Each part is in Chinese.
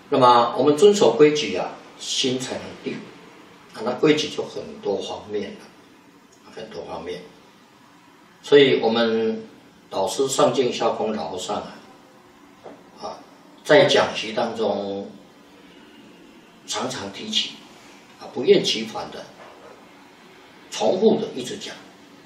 那么我们遵守规矩啊，心才能定啊。那规矩就很多方面了，很多方面。所以我们导师上敬下空老和尚在讲习当中常常提起不厌其烦的、重复的一直讲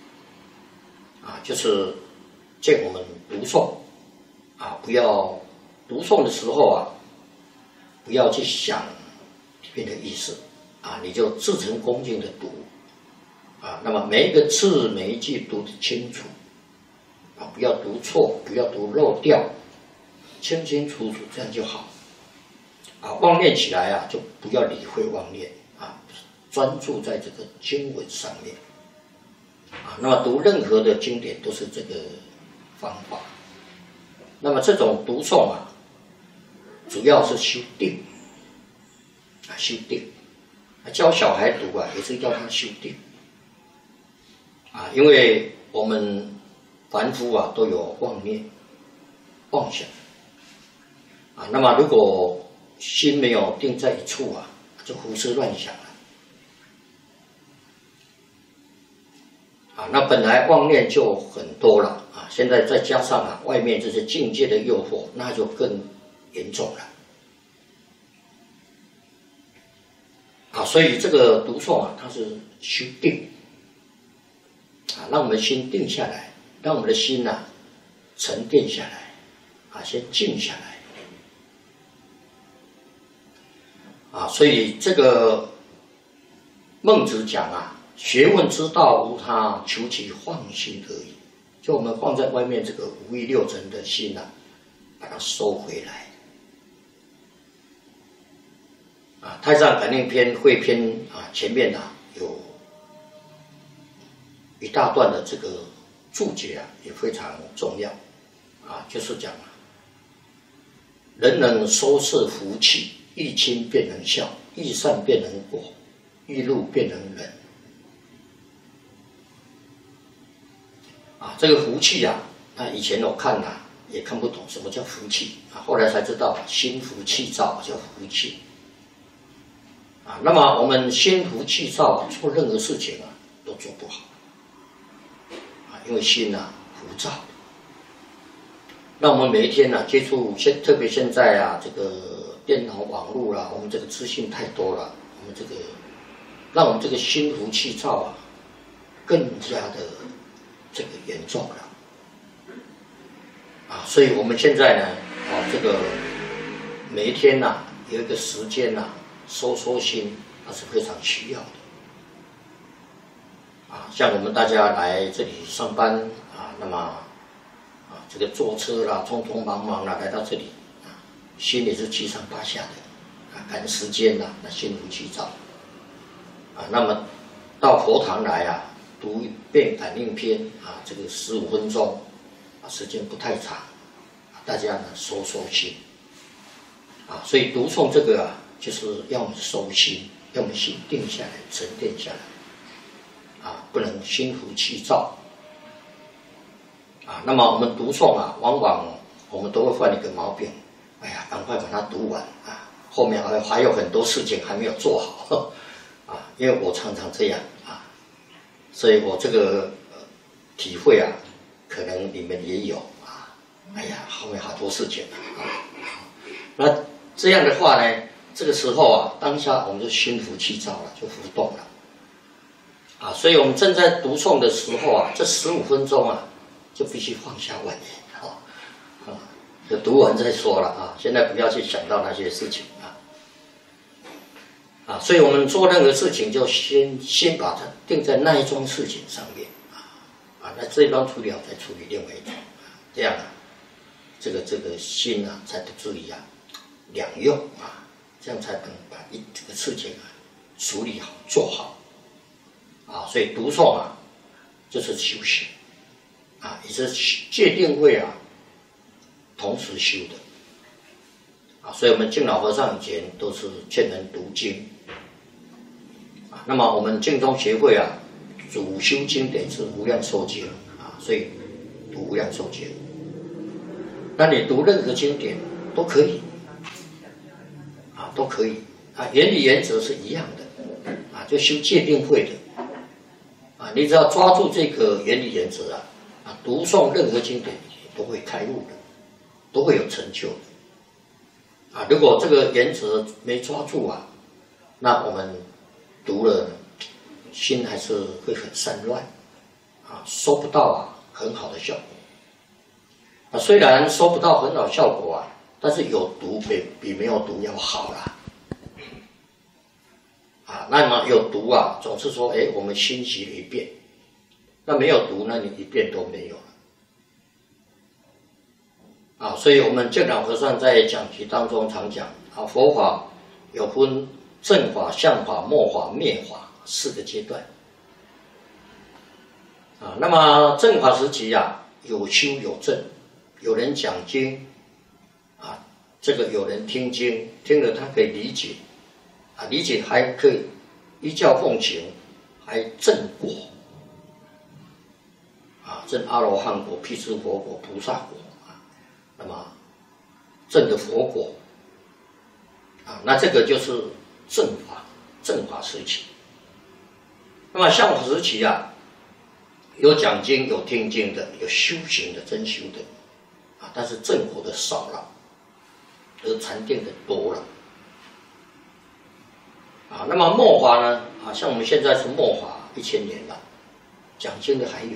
就是见我们读诵不要读诵的时候不要去想里面的意思你就至诚恭敬的读那么每一个字每一句读得清楚不要读错，不要读漏掉，清清楚楚，这样就好妄念起来就不要理会妄念专注在这个经文上面那么读任何的经典都是这个方法。那么这种读诵主要是修定修定。教小孩读也是要他修定因为我们凡夫都有妄念、妄想那么如果心没有定在一处就胡思乱想了那本来妄念就很多了现在再加上外面这些境界的诱惑，那就更严重了所以这个读诵它是修定让我们心定下来，让我们的心沉淀下来先静下来所以这个孟子讲学问之道无他，求其放心而已。就我们放在外面这个五欲六尘的心把它收回来太上感应篇汇篇前面有一大段的这个注解也非常重要就是讲人能收摄福气，欲亲便能孝，欲善便能果，欲怒便能忍这个福气以前我看也看不懂什么叫福气后来才知道心浮气躁叫福气那么我们心浮气躁做任何事情都做不好因为心浮躁。那我们每一天接触特别现在这个电脑网络我们这个资讯太多了，我们这个让我们这个心浮气躁更加的这个严重了所以我们现在呢这个每一天有一个时间收心那是非常需要的像我们大家来这里上班那么这个坐车啦匆匆忙忙来到这里心里是七上八下的赶时间那心浮气躁那么到佛堂来读一遍感应篇这个15分钟时间不太长大家收心所以读诵这个就是要我们收心，要我们心定下来沉淀下来不能心浮气躁那么我们读诵往往我们都会犯一个毛病，哎呀赶快把它读完后面还有很多事情还没有做好因为我常常这样所以我这个体会可能你们也有哎呀后面好多事情那这样的话呢，这个时候当下我们就心浮气躁了，就浮动了所以我们正在读诵的时候这15分钟就必须放下妄念就读完再说了现在不要去想到那些事情所以我们做任何事情就先把它定在那一桩事情上面那这一桩处理好再处理另外一桩这样这个心才不至于两用这样才能把这个事情处理好做好所以读诵就是修行也是戒定慧同时修的所以我们敬老和尚以前都是劝人读经那么我们净宗协会主修经典是无量寿经所以读无量寿经。那你读任何经典都可以都可以啊，原理原则是一样的啊，就修戒定慧的啊，你只要抓住这个原理原则啊，读诵任何经典都会开悟的，都会有成就的啊。如果这个原则没抓住啊，那我们读了心还是会很散乱啊，收不到很好的效果啊。虽然收不到很好效果啊，但是有读比没有读要好啦。啊，那么有读啊，总是说，我们心习了一遍；那没有读，那你一遍都没有了。啊，所以我们净老和尚在讲题当中常讲啊，佛法有分正法、相法、末法、灭法4个阶段。啊，那么正法时期啊，有修有证，有人讲经啊，这个有人听经，听了他可以理解。啊，理解还可以依教奉行，还证果啊，证阿罗汉果、辟支佛果、菩萨果啊，那么证的佛果啊，那这个就是正法时期。那么相法时期啊，有讲经、有听经的，有修行的、真修的啊，但是正果的少了，而禅定的多了。啊，那么末法呢？啊，像我们现在是末法1000年了，讲经的还有，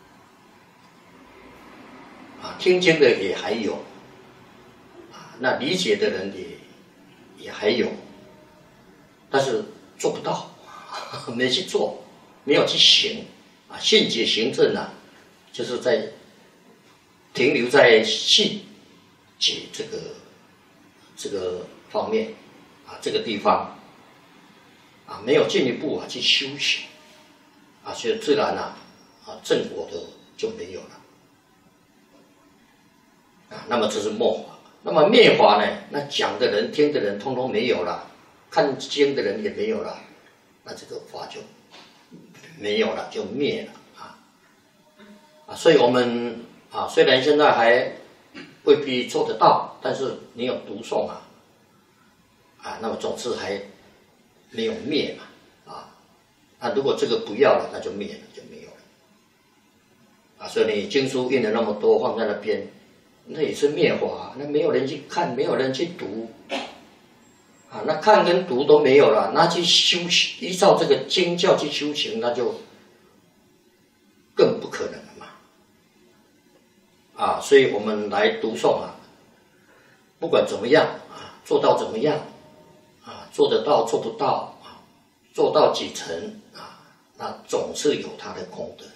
啊，听经的也还有，啊，那理解的人也还有，但是做不到，没去做，没有去行，啊，信解行证啊，就是在停留在信解这个方面，啊，这个地方。啊，没有进一步去修行，啊，所以自然正果的就没有了，啊，那么这是末法。那么灭法呢？那讲的人、听的人，通通没有了，看经的人也没有了，那这个法就没有了，就灭了啊。所以我们虽然现在还未必做得到，但是你有读诵啊，那么总是还没有灭嘛，那如果这个不要了，那就灭了，就没有了，所以你经书印了那么多放在那边，那也是灭法，那没有人去看，没有人去读，那看跟读都没有了，那去修行，依照这个经教去修行，那就更不可能了嘛，所以我们来读诵不管怎么样做到怎么样做得到做不到做到几成那总是有它的功德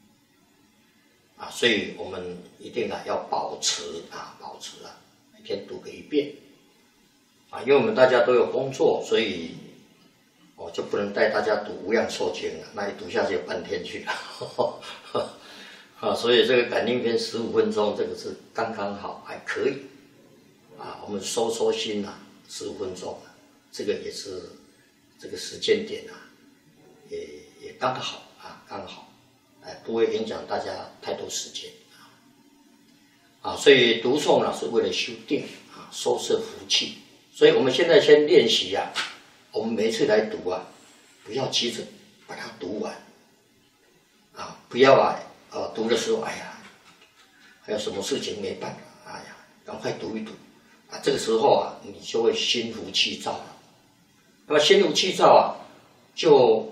所以我们一定要保持每天读个1遍因为我们大家都有工作，所以我就不能带大家读《无量寿经》了，那一读下去有半天去了所以这个感应篇15分钟，这个是刚刚好，还可以我们收心15分钟这个也是这个时间点也刚好刚好不会影响大家太多时间所以读诵是为了修定收摄福气，所以我们现在先练习我们每一次来读不要急着把它读完不要读的时候还有什么事情没办法赶快读一读这个时候你就会心浮气躁了。那么心浮气躁就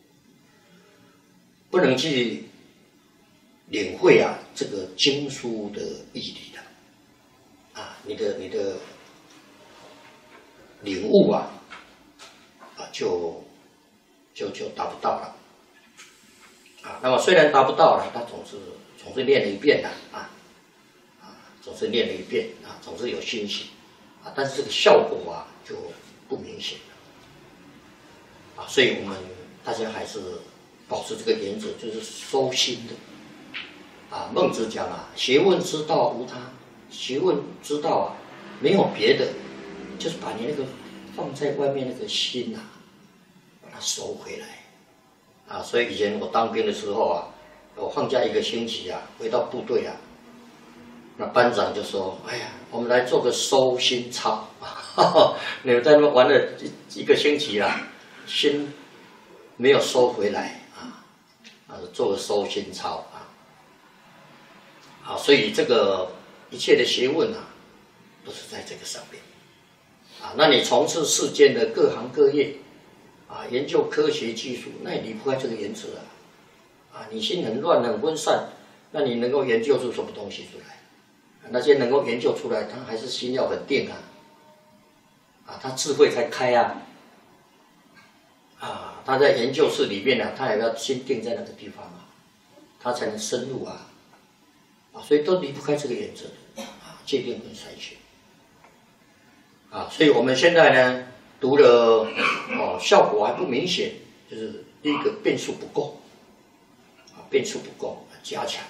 不能去领会这个经书的义理了你的领悟就达不到了那么虽然达不到了，他总是练了一遍总是练了一遍总是有欣喜但是这个效果就不明显了所以我们大家还是保持这个原则，就是收心的孟子讲学问之道无他，学问之道没有别的，就是把你那个放在外面那个心把它收回来所以以前我当兵的时候我放假1个星期回到部队那班长就说：“哎呀，我们来做个收心操你们在那边玩了一个星期啦，心没有收回来做个收心操所以这个一切的学问都是在这个上面那你从事世间的各行各业研究科学技术，那也离不开这个原则你心很乱很分散，那你能够研究出什么东西出来？那些能够研究出来，他还是心要很定他智慧才开他在研究室里面他也要心定在那个地方他才能深入所以都离不开这个原则界定跟筛选所以我们现在呢读了效果还不明显，就是第一个变数不够变数不够加强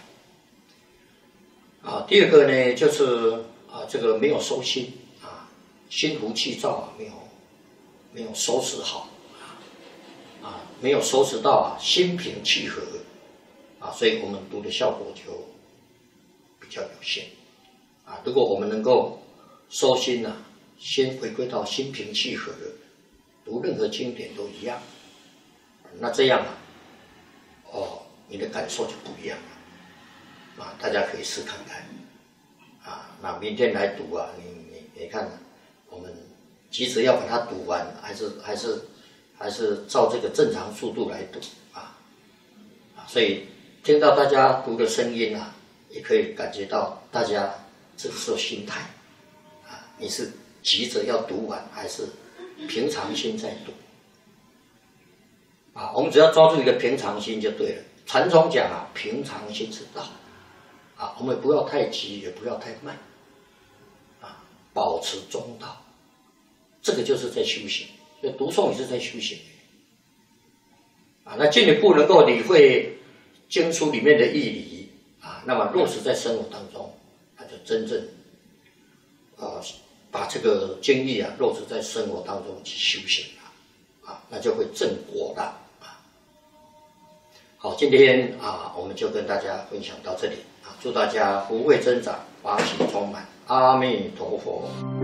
第二个呢就是这个没有收心心浮气躁没有收拾好没有收拾到心平气和所以我们读的效果就比较有限如果我们能够收心先回归到心平气和的，读任何经典都一样那这样你的感受就不一样了大家可以试看看那明天来读你看我们急着要把它读完，还是照这个正常速度来读所以听到大家读的声音也可以感觉到大家这个时候心态你是急着要读完，还是平常心在读我们只要抓住一个平常心就对了。禅宗讲平常心是道我们不要太急，也不要太慢保持中道，这个就是在修行。所以读诵也是在修行那进一步能够理会经书里面的义理那么落实在生活当中，那就真正把这个经义落实在生活当中去修行那就会正果了好，今天我们就跟大家分享到这里祝大家福慧增长，法喜充满，阿弥陀佛。